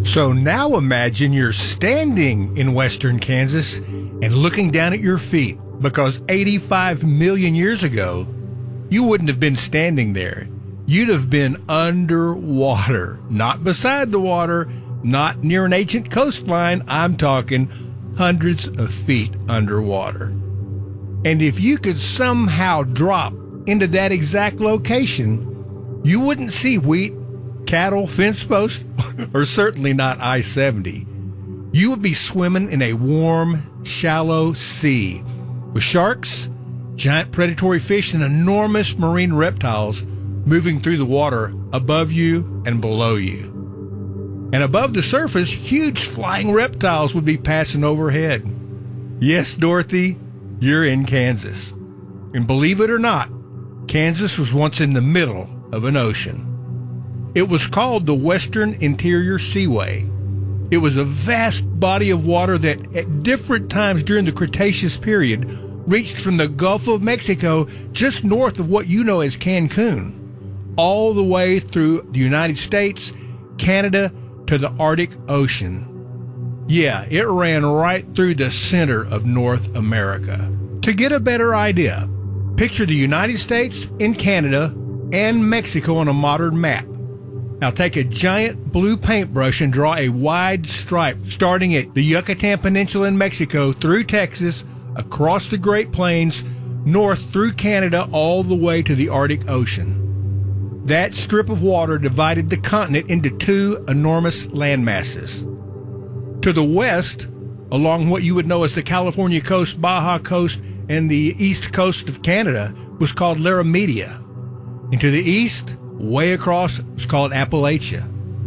So now imagine you're standing in western Kansas and looking down at your feet, because 85 million years ago, you wouldn't have been standing there. You'd have been underwater, not beside the water, not near an ancient coastline. I'm talking hundreds of feet underwater. And if you could somehow drop into that exact location, you wouldn't see wheat, cattle, fence posts, or certainly not I-70. You would be swimming in a warm, shallow sea with sharks, giant predatory fish, and enormous marine reptiles moving through the water above you and below you. And above the surface, huge flying reptiles would be passing overhead. Yes, Dorothy, you're in Kansas. And believe it or not, Kansas was once in the middle of an ocean. It was called the Western Interior Seaway. It was a vast body of water that at different times during the Cretaceous period reached from the Gulf of Mexico just north of what you know as Cancun, all the way through the United States, Canada, to the Arctic Ocean. Yeah, it ran right through the center of North America. To get a better idea, picture the United States and Canada and Mexico on a modern map. Now take a giant blue paintbrush and draw a wide stripe starting at the Yucatan Peninsula in Mexico through Texas, across the Great Plains, north through Canada, all the way to the Arctic Ocean. That strip of water divided the continent into two enormous landmasses. To the west, along what you would know as the California coast, Baja coast, and the east coast of Canada, was called Laramida. And to the east, way across, was called Appalachia.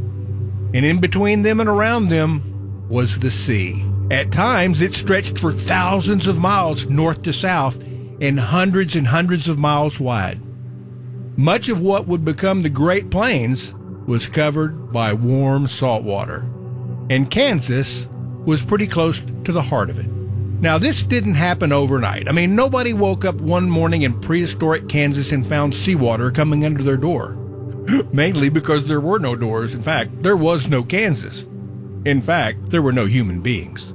And in between them and around them was the sea. At times, it stretched for thousands of miles north to south and hundreds of miles wide. Much of what would become the Great Plains was covered by warm salt water, and Kansas was pretty close to the heart of it. Now, this didn't happen overnight. I mean, nobody woke up one morning in prehistoric Kansas and found seawater coming under their door. Mainly because there were no doors. In fact, there was no Kansas. In fact, there were no human beings.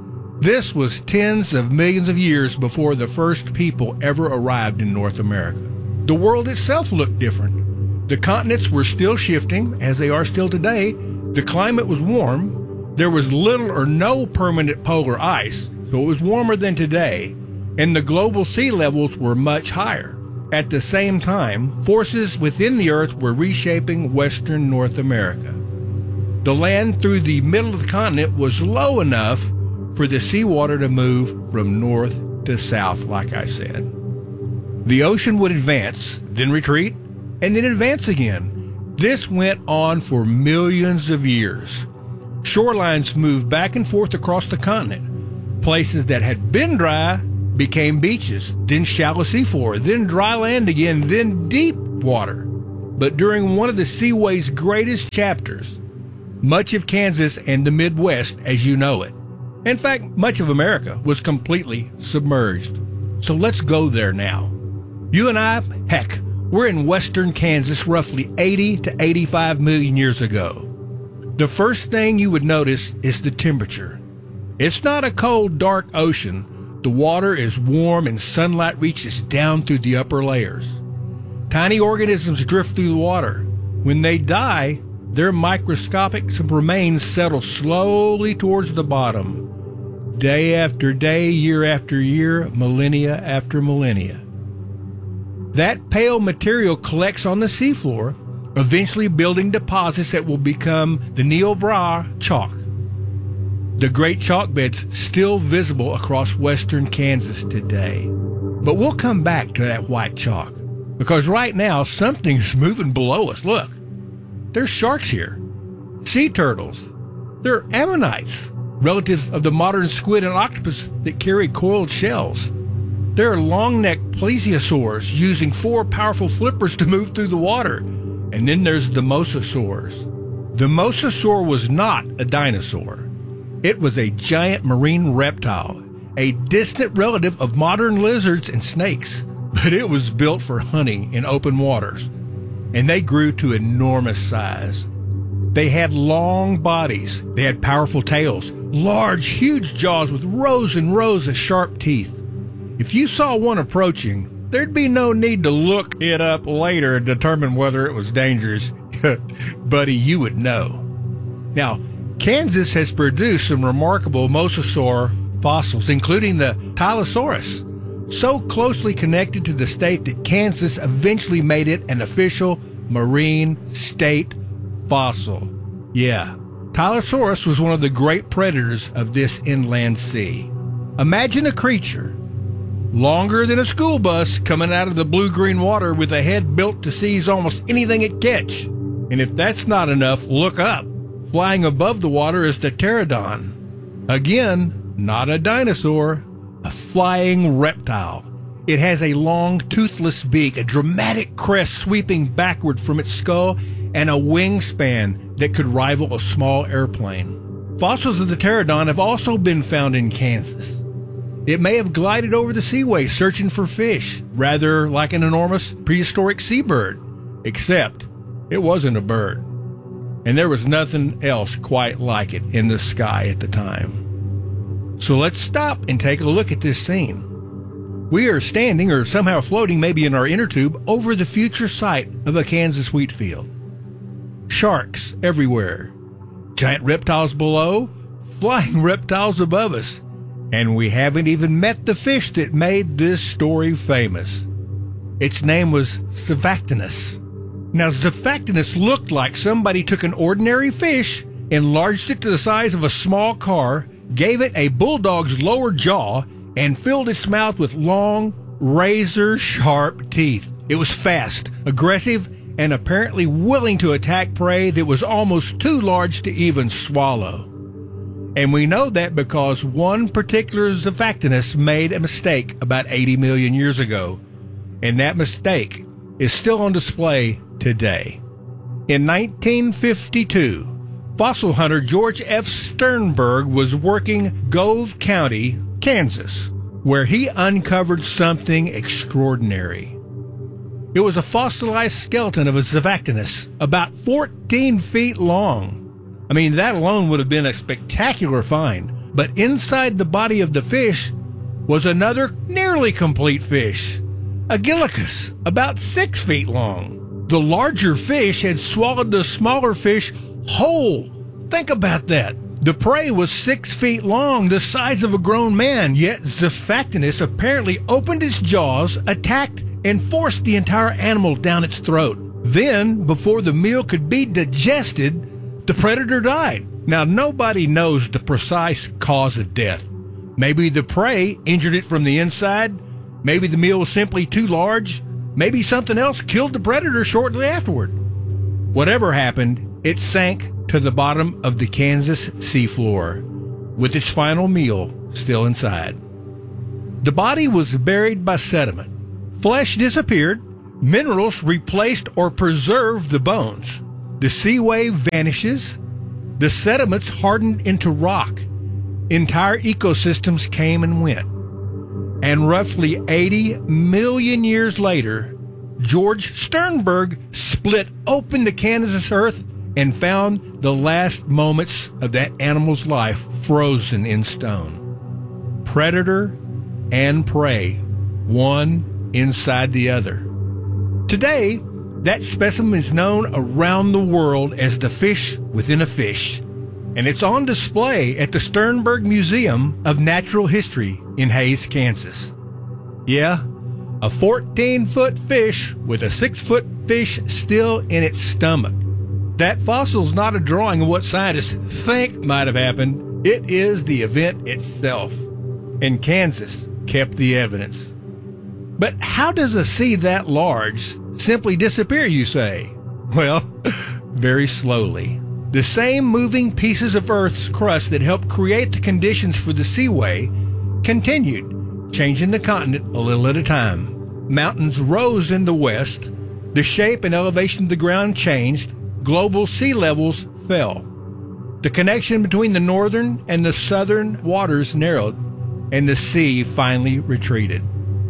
This was tens of millions of years before the first people ever arrived in North America. The world itself looked different. The continents were still shifting, as they are still today. The climate was warm. There was little or no permanent polar ice, so it was warmer than today, and the global sea levels were much higher. At the same time, forces within the earth were reshaping western North America. The land through the middle of the continent was low enough for the seawater to move from north to south, like I said. The ocean would advance, then retreat, and then advance again. This went on for millions of years. Shorelines moved back and forth across the continent. Places that had been dry became beaches, then shallow seafloor, then dry land again, then deep water. But during one of the Seaway's greatest chapters, much of Kansas and the Midwest as you know it, in fact, much of America, was completely submerged. So let's go there now. You and I, heck, we're in western Kansas roughly 80 to 85 million years ago. The first thing you would notice is the temperature. It's not a cold, dark ocean. The water is warm and sunlight reaches down through the upper layers. Tiny organisms drift through the water. When they die, their microscopic remains settle slowly towards the bottom. Day after day, year after year, millennia after millennia. That pale material collects on the seafloor, eventually building deposits that will become the Niobrara chalk. The great chalk beds still visible across western Kansas today. But we'll come back to that white chalk, because right now something's moving below us. Look, there's sharks here, sea turtles. They're ammonites, relatives of the modern squid and octopus that carry coiled shells. There are long-necked plesiosaurs using 4 powerful flippers to move through the water. And then there's the mosasaurs. The mosasaur was not a dinosaur. It was a giant marine reptile, a distant relative of modern lizards and snakes. But it was built for hunting in open waters, and they grew to enormous size. They had long bodies. They had powerful tails, large, huge jaws with rows and rows of sharp teeth. If you saw one approaching, there'd be no need to look it up later and determine whether it was dangerous. Buddy, you would know. Now, Kansas has produced some remarkable mosasaur fossils, including the Tylosaurus, so closely connected to the state that Kansas eventually made it an official marine state fossil. Yeah, Tylosaurus was one of the great predators of this inland sea. Imagine a creature longer than a school bus coming out of the blue-green water with a head built to seize almost anything it catch. And if that's not enough, look up. Flying above the water is the pterodon. Again, not a dinosaur, a flying reptile. It has a long, toothless beak, a dramatic crest sweeping backward from its skull, and a wingspan that could rival a small airplane. Fossils of the pterodon have also been found in Kansas. It may have glided over the seaway searching for fish, rather like an enormous prehistoric seabird, except it wasn't a bird. And there was nothing else quite like it in the sky at the time. So let's stop and take a look at this scene. We are standing, or somehow floating, maybe in our inner tube, over the future site of a Kansas wheat field. Sharks everywhere, giant reptiles below, flying reptiles above us, and we haven't even met the fish that made this story famous. Its name was Xiphachtynus. Now, Xiphachtynus looked like somebody took an ordinary fish, enlarged it to the size of a small car, gave it a bulldog's lower jaw, and filled its mouth with long, razor-sharp teeth. It was fast, aggressive, and apparently willing to attack prey that was almost too large to even swallow. And we know that because one particular Xiphachtynus made a mistake about 80 million years ago, and that mistake is still on display today. In 1952, fossil hunter George F. Sternberg was working Gove County, Kansas, where he uncovered something extraordinary. It was a fossilized skeleton of a Xiphachtynus, about 14 feet long. I mean, that alone would have been a spectacular find. But inside the body of the fish was another nearly complete fish, a Gillicus, about 6 feet long. The larger fish had swallowed the smaller fish whole. Think about that. The prey was 6 feet long, the size of a grown man, yet Xiphachtynus apparently opened its jaws, attacked, and forced the entire animal down its throat. Then, before the meal could be digested, the predator died. Now, nobody knows the precise cause of death. Maybe the prey injured it from the inside. Maybe the meal was simply too large. Maybe something else killed the predator shortly afterward. Whatever happened, it sank to the bottom of the Kansas seafloor, with its final meal still inside. The body was buried by sediment. Flesh disappeared. Minerals replaced or preserved the bones. The sea wave vanishes. The sediments hardened into rock. Entire ecosystems came and went. And roughly 80 million years later, George Sternberg split open the Kansas earth and found the last moments of that animal's life frozen in stone. Predator and prey, one inside the other. Today, that specimen is known around the world as the fish within a fish, and it's on display at the Sternberg Museum of Natural History in Hays, Kansas. Yeah, a 14-foot fish with a 6-foot fish still in its stomach. That fossil's not a drawing of what scientists think might have happened. It is the event itself. And Kansas kept the evidence. But how does a sea that large simply disappear, you say? Well, very slowly. The same moving pieces of Earth's crust that helped create the conditions for the seaway continued, changing the continent a little at a time. Mountains rose in the west, the shape and elevation of the ground changed, global sea levels fell. The connection between the northern and the southern waters narrowed, and the sea finally retreated.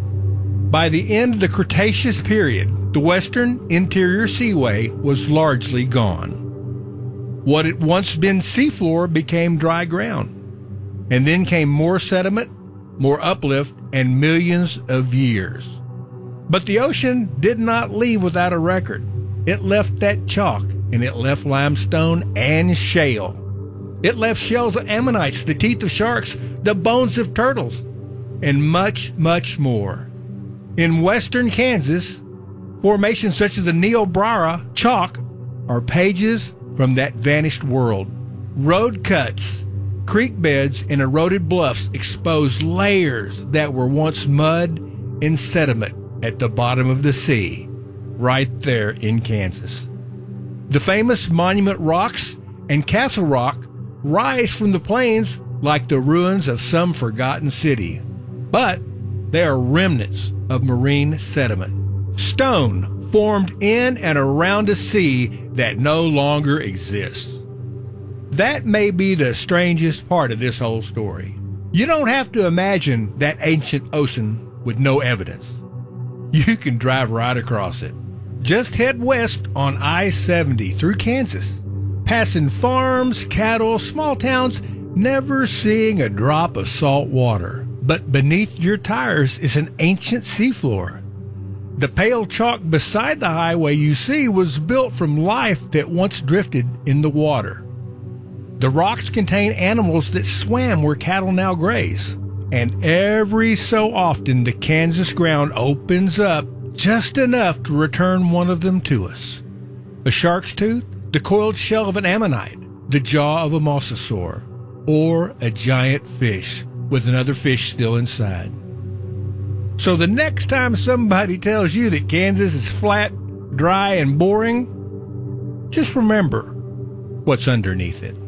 By the end of the Cretaceous period, the western interior seaway was largely gone. What had once been seafloor became dry ground. And then came more sediment, more uplift, and millions of years. But the ocean did not leave without a record. It left that chalk, and it left limestone and shale. It left shells of ammonites, the teeth of sharks, the bones of turtles, and much, much more. In western Kansas, formations such as the Niobrara chalk are pages from that vanished world. Road cuts, creek beds, and eroded bluffs expose layers that were once mud and sediment at the bottom of the sea, right there in Kansas. The famous Monument Rocks and Castle Rock rise from the plains like the ruins of some forgotten city, but they are remnants of marine sediment, stone formed in and around a sea that no longer exists. That may be the strangest part of this whole story. You don't have to imagine that ancient ocean with no evidence. You can drive right across it. Just head west on I-70 through Kansas, passing farms, cattle, small towns, never seeing a drop of salt water. But beneath your tires is an ancient seafloor. The pale chalk beside the highway you see was built from life that once drifted in the water. The rocks contain animals that swam where cattle now graze. And every so often the Kansas ground opens up just enough to return one of them to us. A shark's tooth, the coiled shell of an ammonite, the jaw of a mosasaur, or a giant fish with another fish still inside. So the next time somebody tells you that Kansas is flat, dry, and boring, just remember what's underneath it.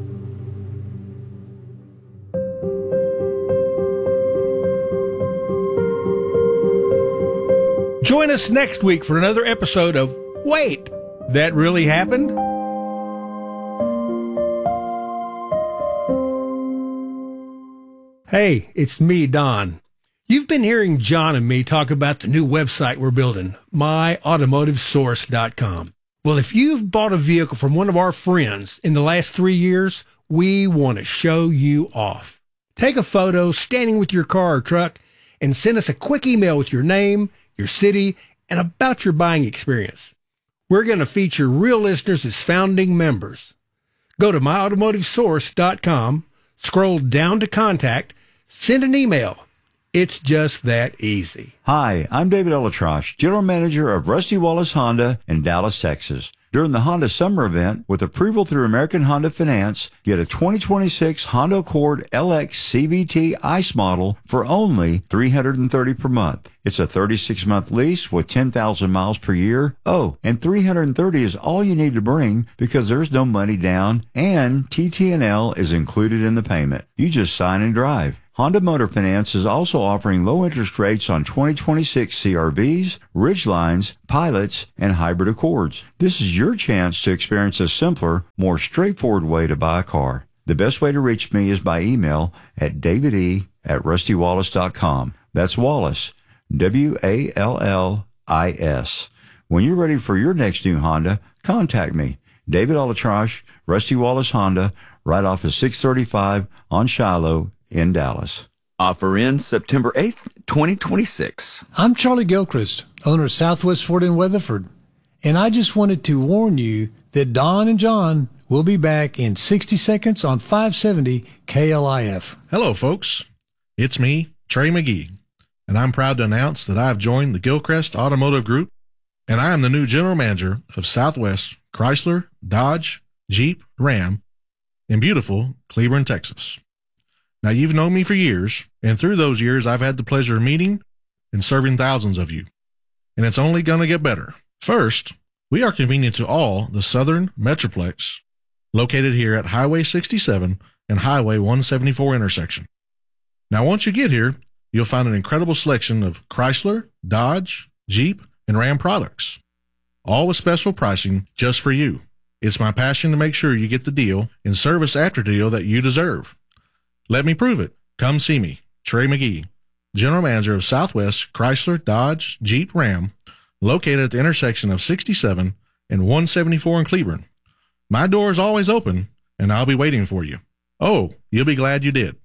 Join us next week for another episode of Wait, That Really Happened? Hey, it's me, Don. You've been hearing John and me talk about the new website we're building, myautomotivesource.com. Well, if you've bought a vehicle from one of our friends in the last 3 years, we want to show you off. Take a photo standing with your car or truck and send us a quick email with your name, your city, and about your buying experience. We're going to feature real listeners as founding members. Go to myautomotivesource.com, scroll down to contact, send an email. It's just that easy. Hi, I'm David Elatrosh, General Manager of Rusty Wallace Honda in Dallas, Texas. During the Honda Summer Event, with approval through American Honda Finance, get a 2026 Honda Accord LX CVT ICE model for only $330 per month. It's a 36-month lease with 10,000 miles per year. Oh, and $330 is all you need to bring because there's no money down and TTNL is included in the payment. You just sign and drive. Honda Motor Finance is also offering low interest rates on 2026 CRVs, Ridgelines, Pilots, and hybrid Accords. This is your chance to experience a simpler, more straightforward way to buy a car. The best way to reach me is by email at davide@rustywallace.com. That's Wallace, W-A-L-L-I-S. When you're ready for your next new Honda, contact me, David Elatrosh, Rusty Wallace Honda, right off of 635 on Shiloh in Dallas. Offer ends September 8th, 2026. I'm Charlie Gilchrist, owner of Southwest Ford in Weatherford, and I just wanted to warn you that Don and John will be back in 60 seconds on 570 KLIF. Hello, folks. It's me, Trey McGee, and I'm proud to announce that I've joined the Gilchrist Automotive Group, and I am the new general manager of Southwest Chrysler, Dodge, Jeep, Ram in beautiful Cleburne, Texas. Now, you've known me for years, and through those years, I've had the pleasure of meeting and serving thousands of you, and it's only going to get better. First, we are convenient to all the Southern Metroplex, located here at Highway 67 and Highway 174 intersection. Now, once you get here, you'll find an incredible selection of Chrysler, Dodge, Jeep, and Ram products, all with special pricing just for you. It's my passion to make sure you get the deal and service after deal that you deserve. Let me prove it. Come see me, Trey McGee, General Manager of Southwest Chrysler, Dodge, Jeep, Ram, located at the intersection of 67 and 174 in Cleburne. My door is always open, and I'll be waiting for you. Oh, you'll be glad you did.